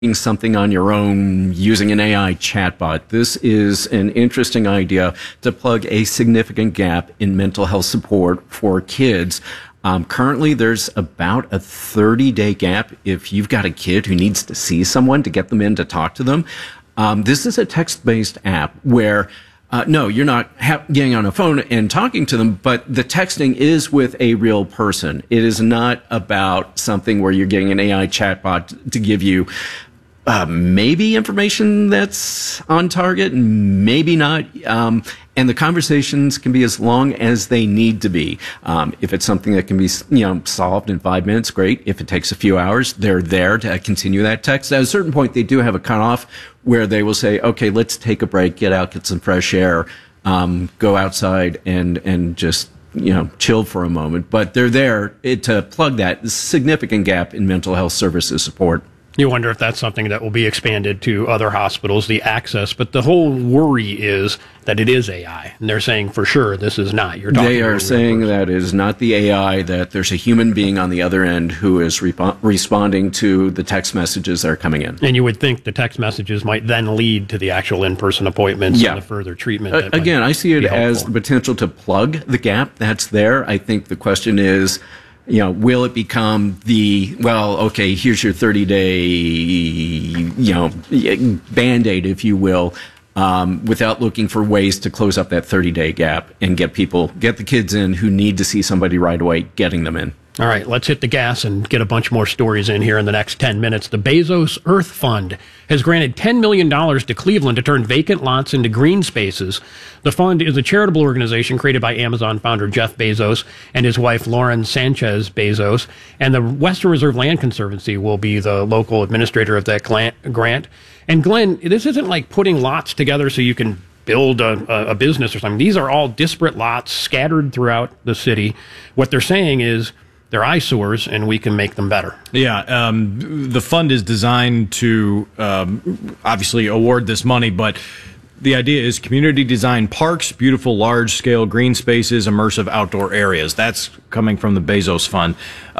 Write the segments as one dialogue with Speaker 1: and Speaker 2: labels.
Speaker 1: something on your own using an AI chatbot. This is an interesting idea to plug a significant gap in mental health support for kids. Currently, there's about a 30-day gap if you've got a kid who needs to see someone to get them in to talk to them. This is a text-based app where no, you're not getting on a phone and talking to them, but the texting is with a real person. It is not about something where you're getting an AI chatbot to give you maybe information that's on target, maybe not. And the conversations can be as long as they need to be. If it's something that can be, solved in 5 minutes, great. If it takes a few hours, they're there to continue that text. At a certain point, they do have a cutoff where they will say, okay, let's take a break, get out, get some fresh air, go outside and just, chill for a moment. But they're there to plug that significant gap in mental health services support.
Speaker 2: You wonder if that's something that will be expanded to other hospitals, the access. But the whole worry is that it is AI. And they're saying for sure this is not.
Speaker 1: They are saying that it is not the AI, that there's a human being on the other end who is responding to the text messages that are coming in.
Speaker 2: And you would think the text messages might then lead to the actual in-person appointments and the further treatment.
Speaker 1: Again, I see it as the potential to plug the gap that's there. I think the question is, will it become here's your 30-day, Band-Aid, if you will, without looking for ways to close up that 30-day gap and get the kids in who need to see somebody right away, getting them in.
Speaker 2: All right, let's hit the gas and get a bunch more stories in here in the next 10 minutes. The Bezos Earth Fund has granted $10 million to Cleveland to turn vacant lots into green spaces. The fund is a charitable organization created by Amazon founder Jeff Bezos and his wife Lauren Sanchez Bezos, and the Western Reserve Land Conservancy will be the local administrator of that grant. And Glenn, this isn't like putting lots together so you can build a business or something. These are all disparate lots scattered throughout the city. What they're saying is, they're eyesores, and we can make them better.
Speaker 3: Yeah, the fund is designed to obviously award this money, but the idea is community design parks, beautiful large-scale green spaces, immersive outdoor areas. That's coming from the Bezos Fund.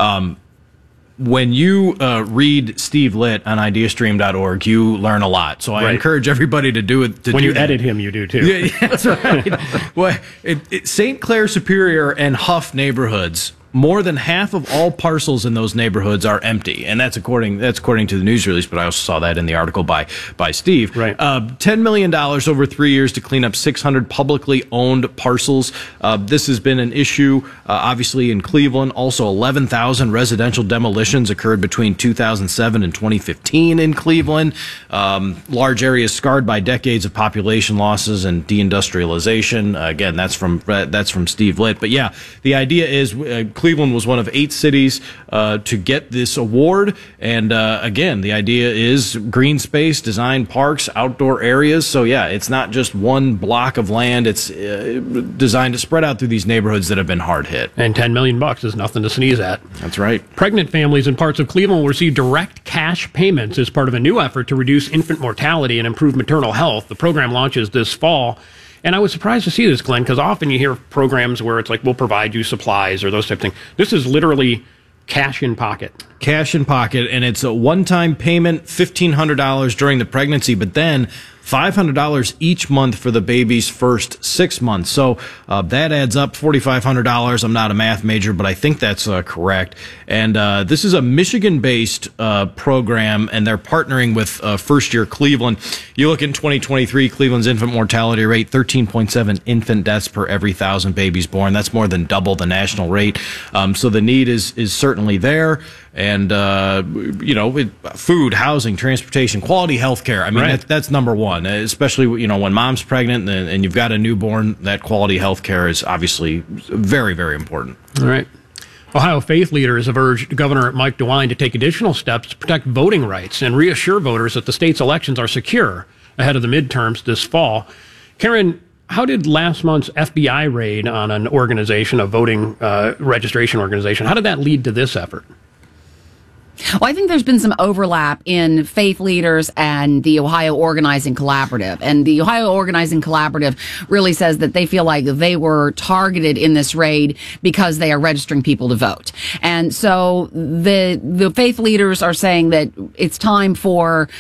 Speaker 3: When you read Steve Litt on ideastream.org, you learn a lot. So I encourage everybody to do it.
Speaker 2: When you edit him, you do too.
Speaker 3: Yeah, that's right. Well, St. Clair Superior and Huff neighborhoods, more than half of all parcels in those neighborhoods are empty, and that's according to the news release. But I also saw that in the article by Steve.
Speaker 2: Right.
Speaker 3: $10 million over 3 years to clean up 600 publicly owned parcels. This has been an issue, obviously in Cleveland. Also, 11,000 residential demolitions occurred between 2007 and 2015 in Cleveland. Large areas scarred by decades of population losses and deindustrialization. Again, that's from Steve Litt. But yeah, the idea is. Cleveland was one of 8 cities to get this award. And again, the idea is green space, design parks, outdoor areas. So yeah, it's not just one block of land. It's designed to spread out through these neighborhoods that have been hard hit.
Speaker 2: And $10 million is nothing to sneeze at.
Speaker 3: That's right.
Speaker 2: Pregnant families in parts of Cleveland will receive direct cash payments as part of a new effort to reduce infant mortality and improve maternal health. The program launches this fall. And I was surprised to see this, Glenn, because often you hear programs where it's like, we'll provide you supplies or those type of things. This is literally cash in pocket.
Speaker 3: Cash in pocket, and it's a one-time payment, $1,500 during the pregnancy, but then $500 each month for the baby's first 6 months. So that adds up $4,500. I'm not a math major, but I think that's correct. And this is a Michigan-based program, and they're partnering with First Year Cleveland. You look in 2023, Cleveland's infant mortality rate, 13.7 infant deaths per every 1,000 babies born. That's more than double the national rate. So the need is certainly there. And, food, housing, transportation, quality health care. I mean, that's number one, especially, when mom's pregnant and you've got a newborn, that quality health care is obviously very, very important.
Speaker 2: All right. Ohio faith leaders have urged Governor Mike DeWine to take additional steps to protect voting rights and reassure voters that the state's elections are secure ahead of the midterms this fall. Karen, how did last month's FBI raid on an organization, a voting registration organization, how did that lead to this effort?
Speaker 4: Well, I think there's been some overlap in faith leaders and the Ohio Organizing Collaborative. And the Ohio Organizing Collaborative really says that they feel like they were targeted in this raid because they are registering people to vote. And so the faith leaders are saying that it's time for